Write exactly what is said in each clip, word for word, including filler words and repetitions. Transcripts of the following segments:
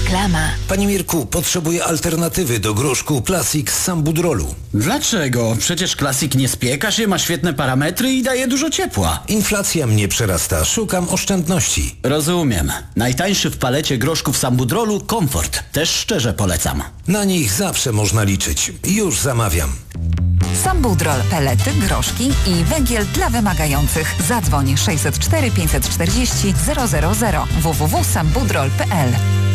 Reklama. Panie Mirku, potrzebuję alternatywy do groszku Classic z Sambudrolu. Dlaczego? Przecież Classic nie spieka się, ma świetne parametry i daje dużo ciepła. Inflacja mnie przerasta, szukam oszczędności. Rozumiem. Najtańszy w palecie groszków Sambudrolu Komfort. Też szczerze polecam. Na nich zawsze można liczyć. Już zamawiam. Sambudrol, pelety, groszki i węgiel dla wymagających. Zadzwoń sześćset cztery pięćset czterdzieści zero zero zero w w w kropka sambudrol kropka p l.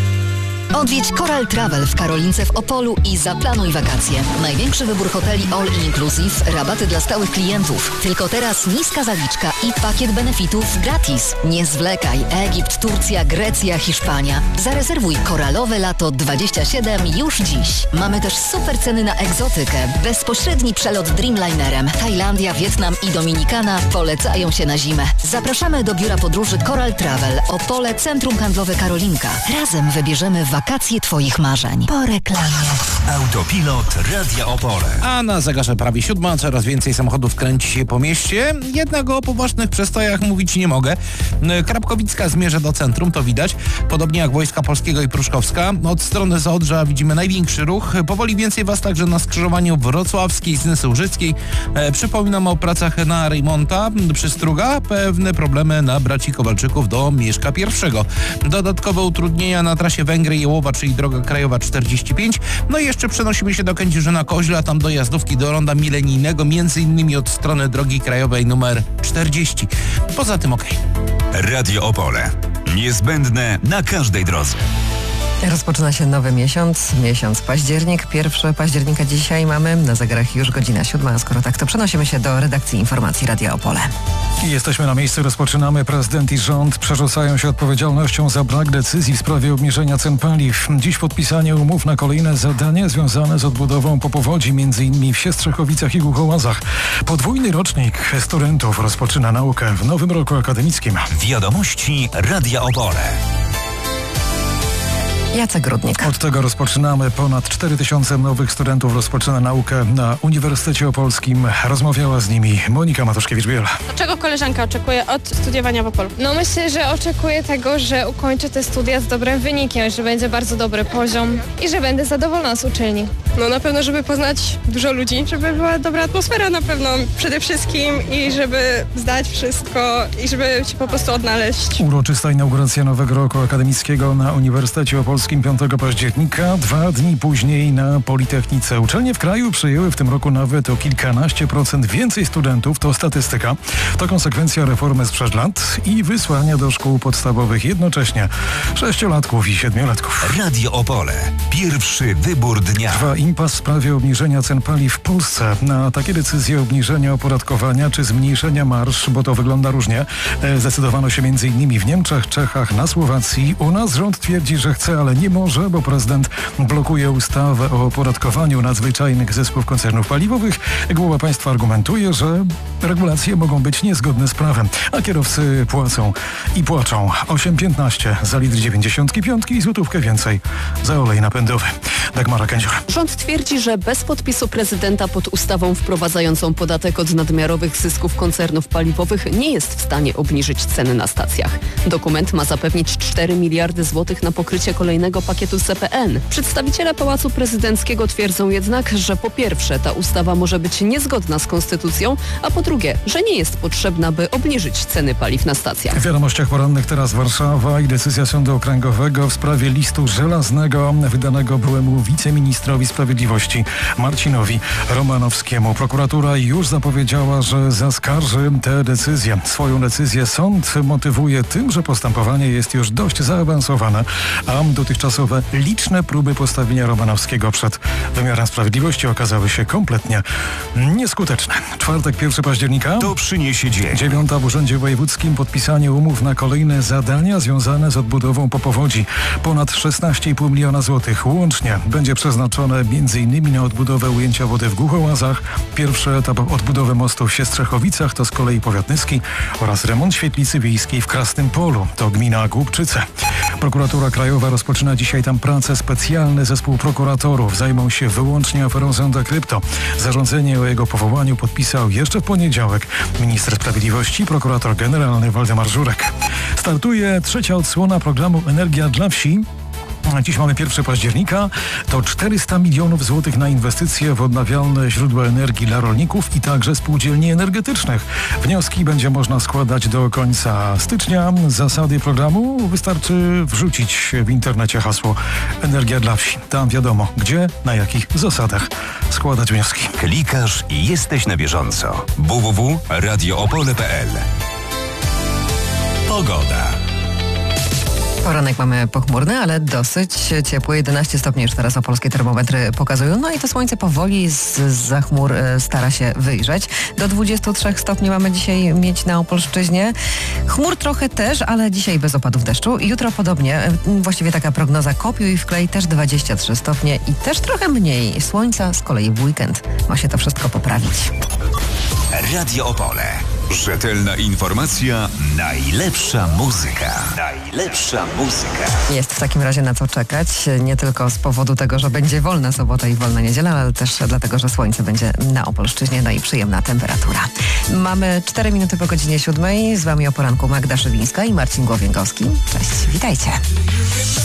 Odwiedź Coral Travel w Karolince w Opolu i zaplanuj wakacje. Największy wybór hoteli all inclusive, rabaty dla stałych klientów. Tylko teraz niska zaliczka i pakiet benefitów gratis. Nie zwlekaj. Egipt, Turcja, Grecja, Hiszpania. Zarezerwuj koralowe lato dwadzieścia siedem już dziś. Mamy też super ceny na egzotykę. Bezpośredni przelot Dreamlinerem. Tajlandia, Wietnam i Dominikana polecają się na zimę. Zapraszamy do biura podróży Coral Travel. Opole, Centrum Handlowe Karolinka. Razem wybierzemy wakacje. Wakacje Twoich marzeń. Po reklamie. Autopilot Radia Opole. A na zegarze prawie siódma, coraz więcej samochodów kręci się po mieście. Jednak o poważnych przestojach mówić nie mogę. Krapkowicka zmierza do centrum, to widać. Podobnie jak Wojska Polskiego i Pruszkowska. Od strony Zaodrza widzimy największy ruch. Powoli więcej Was także na skrzyżowaniu Wrocławskiej z Nysy-Łużyckiej. E, przypominam o pracach na Rejmonta przy Struga. Pewne problemy na Braci Kowalczyków do Mieszka Pierwszego. Dodatkowe utrudnienia na trasie Węgry i Jełowa, czyli droga krajowa czterdzieści pięć. No i jeszcze przenosimy się do Kędzierzyna-Koźla, tam dojazdówki do ronda milenijnego, między innymi od strony drogi krajowej numer czterdzieści. Poza tym okej. Okay. Radio Opole. Niezbędne na każdej drodze. Rozpoczyna się nowy miesiąc, miesiąc październik. pierwszego października dzisiaj mamy, na zegarach już godzina siódma, a skoro tak, to przenosimy się do redakcji informacji Radia Opole. I jesteśmy na miejscu, rozpoczynamy. Prezydent i rząd przerzucają się odpowiedzialnością za brak decyzji w sprawie obniżenia cen paliw. Dziś podpisanie umów na kolejne zadania związane z odbudową po powodzi, m.in. w Siestrzechowicach i Głuchołazach. Podwójny rocznik studentów rozpoczyna naukę w nowym roku akademickim. Wiadomości Radia Opole. Jacek Grudnik. Od tego rozpoczynamy. Ponad cztery tysiące nowych studentów rozpoczyna naukę na Uniwersytecie Opolskim. Rozmawiała z nimi Monika Matuszkiewicz-Biel. Czego koleżanka oczekuje od studiowania w Opolu? No myślę, że oczekuję tego, że ukończę te studia z dobrym wynikiem, że będzie bardzo dobry poziom i że będę zadowolona z uczelni. No na pewno, żeby poznać dużo ludzi, żeby była dobra atmosfera na pewno przede wszystkim i żeby zdać wszystko i żeby się po prostu odnaleźć. Uroczysta inauguracja nowego roku akademickiego na Uniwersytecie Opolskim piątego października. Dwa dni później na Politechnice. Uczelnie w kraju przyjęły w tym roku nawet o kilkanaście procent więcej studentów. To statystyka. To konsekwencja reformy sprzed lat i wysłania do szkół podstawowych jednocześnie sześciolatków i siedmiolatków. Radio Opole. Pierwszy wybór dnia. Trwa impas w sprawie obniżenia cen paliw w Polsce. Na takie decyzje obniżenia opodatkowania czy zmniejszenia marż, bo to wygląda różnie, zdecydowano się między innymi w Niemczech, Czechach, na Słowacji. U nas rząd twierdzi, że chce, ale nie może, bo prezydent blokuje ustawę o opodatkowaniu nadzwyczajnych zysków koncernów paliwowych. Głowa państwa argumentuje, że regulacje mogą być niezgodne z prawem, a kierowcy płacą i płaczą. osiem piętnaście za litr dziewięćdziesiąt pięć i złotówkę więcej za olej napędowy. Dagmara Kędzior. Rząd twierdzi, że bez podpisu prezydenta pod ustawą wprowadzającą podatek od nadmiarowych zysków koncernów paliwowych nie jest w stanie obniżyć ceny na stacjach. Dokument ma zapewnić cztery miliardy złotych na pokrycie kolejnego pakietu C P N. Przedstawiciele Pałacu Prezydenckiego twierdzą jednak, że po pierwsze ta ustawa może być niezgodna z konstytucją, a po drugie, że nie jest potrzebna, by obniżyć ceny paliw na stacjach. W wiadomościach porannych teraz Warszawa i decyzja Sądu Okręgowego w sprawie listu żelaznego wydanego byłemu wiceministrowi sprawiedliwości Marcinowi Romanowskiemu. Prokuratura już zapowiedziała, że zaskarży tę decyzję. Swoją decyzję sąd motywuje tym, że postępowanie jest już dość zaawansowane, a dotychczasowe liczne próby postawienia Romanowskiego przed wymiarem sprawiedliwości okazały się kompletnie nieskuteczne. Czwartek, pierwszego października. To przyniesie dzień. Dziewiąta w Urzędzie Wojewódzkim podpisanie umów na kolejne zadania związane z odbudową po powodzi. Ponad szesnaście i pół miliona złotych łącznie będzie przeznaczone m.in. na odbudowę ujęcia wody w Głuchołazach, pierwszy etap odbudowy mostu w Siestrzechowicach, to z kolei powiat nyski, oraz remont świetlicy wiejskiej w Krasnym Polu, to gmina Głubczyce. Prokuratura Krajowa rozpoczyna dzisiaj tam pracę. Specjalny zespół prokuratorów zajmą się wyłącznie aferą Zonda Krypto. Zarządzenie o jego powołaniu podpisał jeszcze w poniedziałek minister sprawiedliwości, prokurator generalny Waldemar Żurek. Startuje trzecia odsłona programu Energia dla Wsi. Dziś mamy pierwszego października. To czterysta milionów złotych na inwestycje w odnawialne źródła energii dla rolników i także spółdzielni energetycznych. Wnioski będzie można składać do końca stycznia. Zasady programu wystarczy wrzucić w internecie hasło Energia dla wsi. Tam wiadomo, gdzie, na jakich zasadach składać wnioski. Klikasz i jesteś na bieżąco. w w w kropka radio opole kropka p l. Pogoda. Poranek mamy pochmurny, ale dosyć ciepły. jedenaście stopni już teraz opolskie termometry pokazują. No i to słońce powoli z, za chmur stara się wyjrzeć. Do dwudziestu trzech stopni mamy dzisiaj mieć na Opolszczyźnie. Chmur trochę też, ale dzisiaj bez opadów deszczu. Jutro podobnie. Właściwie taka prognoza kopiuj i wklej też dwadzieścia trzy stopnie i też trochę mniej słońca. Z kolei w weekend ma się to wszystko poprawić. Radio Opole. Rzetelna informacja, najlepsza muzyka. Najlepsza muzyka. Jest w takim razie na co czekać. Nie tylko z powodu tego, że będzie wolna sobota i wolna niedziela, ale też dlatego, że słońce będzie na Opolszczyźnie, no i przyjemna temperatura. Mamy cztery minuty po godzinie siódmej. Z wami o poranku Magda Szywińska i Marcin Głowienkowski. Cześć, witajcie.